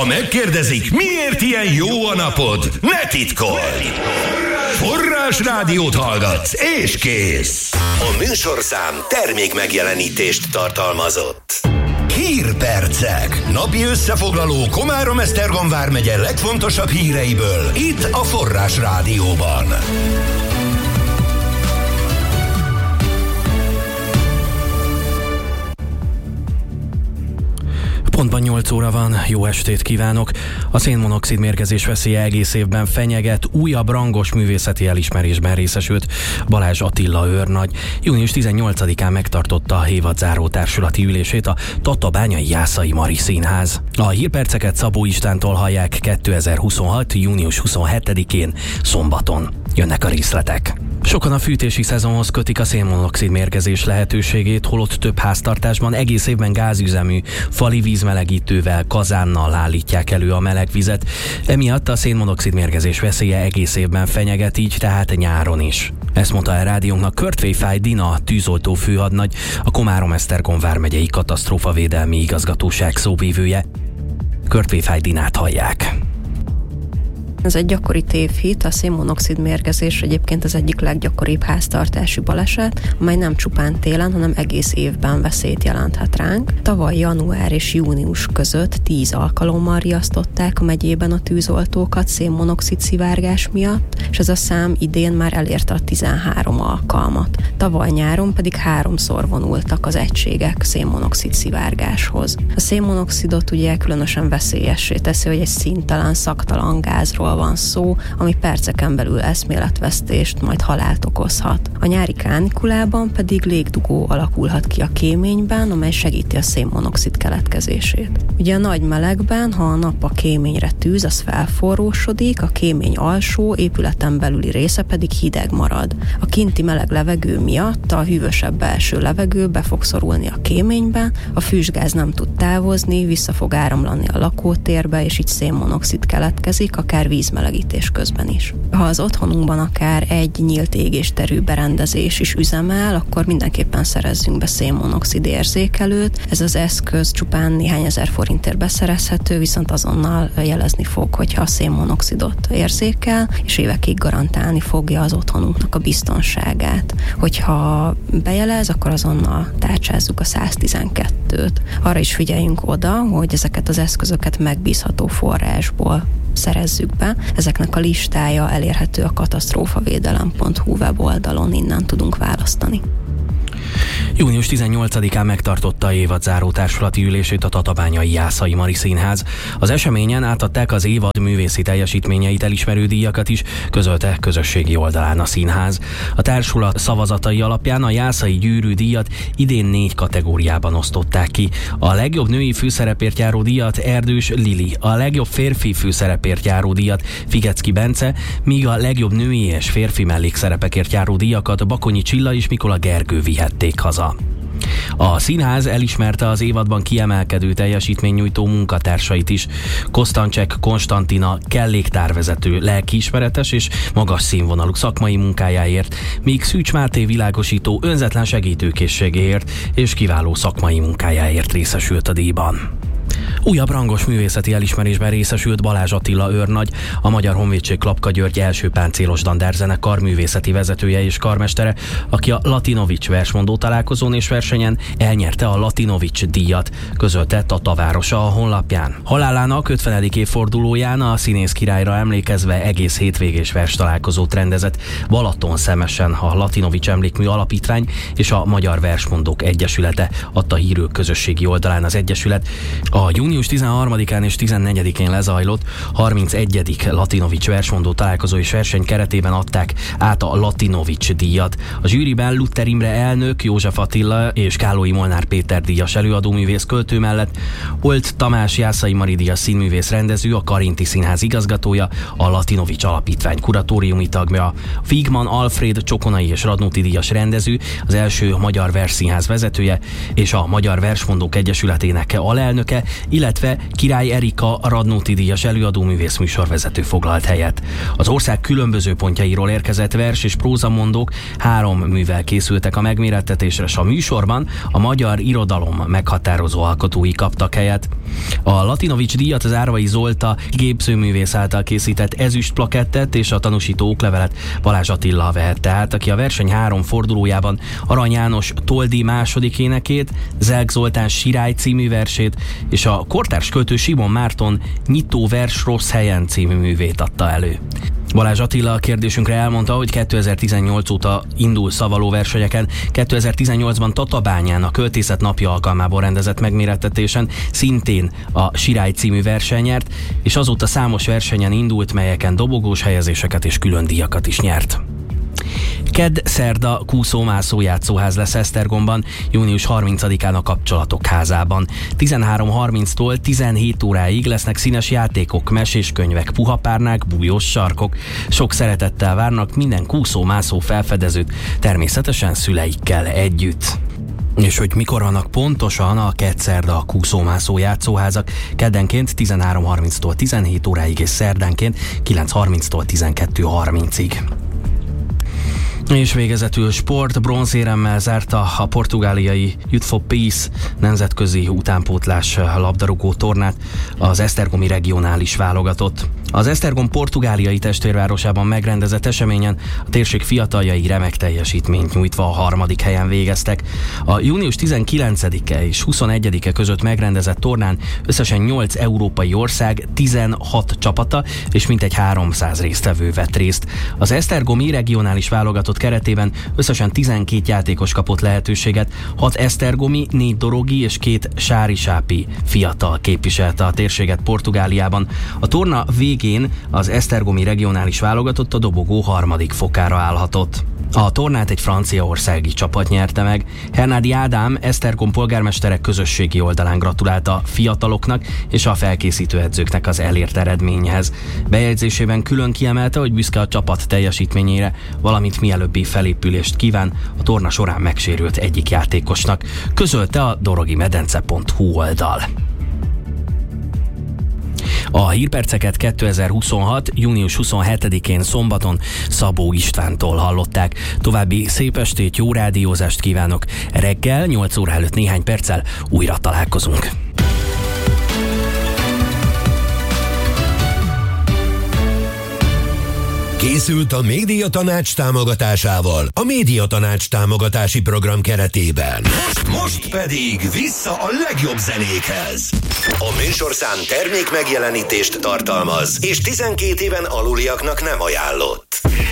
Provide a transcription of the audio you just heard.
megkérdezik, miért ilyen jó a napod, ne titkold! Forrás Rádiót hallgatsz, és kész! A műsorszám termék megjelenítést tartalmazott. Hírpercek. Napi összefoglaló Komárom-Esztergom vármegye legfontosabb híreiből itt a Forrás Rádióban. Pontban 8 óra van, jó estét kívánok! A szénmonoxid mérgezés veszélye egész évben fenyeget, újabb rangos művészeti elismerésben részesült Balázs Attila őrnagy. Június 18-án megtartotta a évadzáró társulati ülését a Tatabányai Jászai Mari Színház. A hírperceket Szabó Istvántól hallják 2026. június 27-én szombaton. Jönnek a részletek. Sokan a fűtési szezonhoz kötik a szénmonoxid mérgezés lehetőségét, holott több háztartásban egész évben gázüzemű fali vízmelegítővel, kazánnal állítják elő a meleg vizet. Emiatt a szénmonoxid mérgezés veszélye egész évben fenyeget, így tehát nyáron is. Ezt mondta a rádiónknak Körtvényfáj Dina, tűzoltó főhadnagy, a Komárom-Esztergom vármegyei katasztrófavédelmi igazgatóság szóvivője. Körtvényfáj Dinát hallják. Ez egy gyakori tévhit, a szénmonoxid mérgezés egyébként az egyik leggyakoribb háztartási baleset, amely nem csupán télen, hanem egész évben veszélyt jelenthet ránk. Tavaly január és június között 10 alkalommal riasztották a megyében a tűzoltókat szénmonoxid szivárgás miatt, és ez a szám idén már elérte a 13 alkalmat. Tavaly nyáron pedig 3-szor vonultak az egységek szénmonoxid szivárgáshoz. A szénmonoxidot ugye különösen veszélyessé teszi, hogy egy színtelen, szaktalan gázról van szó, ami perceken belül eszméletvesztést, majd halált okozhat. A nyári kánikulában pedig légdugó alakulhat ki a kéményben, amely segíti a szénmonoxid keletkezését. Ugye a nagy melegben, ha a nap a kéményre tűz, az felforrósodik, a kémény alsó, épületen belüli része pedig hideg marad. A kinti meleg levegő miatt a hűvösebb belső levegő be fog szorulni a kéménybe, a füstgáz nem tud távozni, vissza fog áramlani a lakótérbe, és így szénmonoxid keletkezik, akár vízmelegítés közben is. Ha az otthonunkban akár egy nyílt égésterű berendezés is üzemel, akkor mindenképpen szerezzünk be szénmonoxid érzékelőt. Ez az eszköz csupán néhány ezer forintért beszerezhető, viszont azonnal jelezni fog, hogyha a szénmonoxidot érzékel, és évekig garantálni fogja az otthonunknak a biztonságát. Hogyha bejelez, akkor azonnal tárcsázzuk a 112-t. Arra is figyeljünk oda, hogy ezeket az eszközöket megbízható forrásból szerezzük be. Ezeknek a listája elérhető a katasztrófavédelem.hu weboldalon, innen tudunk választani. Június 18-án megtartotta a évadzáró társulati ülését a Tatabányai Jászai Mari Színház. Az eseményen átadták az évad művészi teljesítményeit elismerő díjakat is, közölte közösségi oldalán a színház. A társulat szavazatai alapján a Jászai Gyűrű díjat idén 4 kategóriában osztották ki. A legjobb női főszerepért járó díjat Erdős Lili, a legjobb férfi főszerepért járó díjat Figecki Bence, míg a legjobb női és férfi mellékszerepekért járó díjakat Bakonyi Csilla és Mikola Gergő vihették haza. A színház elismerte az évadban kiemelkedő teljesítménynyújtó munkatársait is. Kosztancsek Konstantina kelléktárvezető lelkiismeretes és magas színvonalú szakmai munkájáért, míg Szűcs Máté világosító önzetlen segítőkészségéért és kiváló szakmai munkájáért részesült a díjban. Újabb rangos művészeti elismerésben részesült Balázs Attila őrnagy, a Magyar Honvédség Klapka György első páncélos dandárzenekar művészeti vezetője és karmestere, aki a Latinovics versmondó találkozón és versenyen elnyerte a Latinovics díjat, közölte Tatavárosa a honlapján. Halálának 50. évfordulóján a színész királyra emlékezve egész hétvégés vers találkozót rendezett Balatonszemesen a Latinovics Emlékmű Alapítvány és a Magyar Versmondók Egyesülete, adta hírük közösségi oldalán az egyesület. A június 13-án és 14-én lezajlott 31. Latinovics versmondó találkozó és verseny keretében adták át a Latinovics díjat. A zsűriben Luther Imre elnök, József Attila és Kállói Molnár Péter díjas előadóművész költő mellett Olt Tamás Jászai Mari díjas színművész rendező, a Karinti Színház igazgatója, a Latinovics Alapítvány kuratóriumi tagja, Wigman Alfred Csokonai és Radnóti díjas rendező, az első magyar versszínház vezetője és a Magyar Versmondók Egyesületének alelnöke, illetve Király Erika, a Radnóti díjas előadó művész műsorvezető foglalt helyet. Az ország különböző pontjairól érkezett vers és prózamondók 3 művel készültek a megmérettetésre, s a műsorban a magyar irodalom meghatározó alkotói kaptak helyet. A Latinovics díjat az Árvai Zolta gépzőművész által készített ezüst plakettet és a tanúsító oklevelet Balázs Attila vehette át, aki a verseny 3 fordulójában Arany János Toldi második énekét, Zelk Zoltán Sirály című versét és a kortárs költő Simon Márton Nyitó vers rossz helyen című művét adta elő. Balázs Attila a kérdésünkre elmondta, hogy 2018 óta indul szavaló versenyeken, 2018-ban Tatabányán a Költészet Napja alkalmából rendezett megmérettetésen szintén a Sirály című verseny nyert, és azóta számos versenyen indult, melyeken dobogós helyezéseket és külön díjakat is nyert. Kedd-szerda kúszó-mászó játszóház lesz Esztergomban, június 30-án a Kapcsolatok házában. 13:30-tól 17 óráig lesznek színes játékok, meséskönyvek, puhapárnák, bújós sarkok. Sok szeretettel várnak minden kúszó-mászó felfedezőt, természetesen szüleikkel együtt. És hogy mikor vannak pontosan a Kedd-szerda a kúszó-mászó játszóházak? Keddenként 13:30-tól 17 óráig és szerdánként 9:30-tól 12:30-ig. És végezetül sport, bronzéremmel zárta a portugáliai Youth for Peace nemzetközi utánpótlás labdarúgó tornát az esztergomi regionális válogatott. Az Esztergom portugáliai testvérvárosában megrendezett eseményen a térség fiataljai remek teljesítményt nyújtva a 3. helyen végeztek. A június 19-e és 21-e között megrendezett tornán összesen 8 európai ország 16 csapata és mintegy 300 résztvevő vett részt. Az esztergomi regionális válogatott keretében összesen 12 játékos kapott lehetőséget, 6 esztergomi, 4 dorogi és 2 sárisápi fiatal képviselte a térséget Portugáliában. A torna végén az esztergomi regionális válogatott a dobogó 3. fokára állhatott. A tornát egy franciaországi csapat nyerte meg. Hernádi Ádám Esztergom polgármesterek közösségi oldalán gratulált a fiataloknak és a felkészítő edzőknek az elért eredményhez. Bejegyzésében külön kiemelte, hogy büszke a csapat teljesítményére, valamint mielőbbi felépülést kíván a torna során megsérült egyik játékosnak, közölte a dorogimedence.hu oldal. A hírperceket 2026. június 27-én szombaton Szabó Istvántól hallották. További szép estét, jó rádiózást kívánok. Reggel 8 óra előtt néhány perccel újra találkozunk. Készült a Médiatanács támogatásával a Médiatanács támogatási program keretében. Most pedig vissza a legjobb zenékhez. A műsorszám termék megjelenítést tartalmaz, és 12 éven aluliaknak nem ajánlott.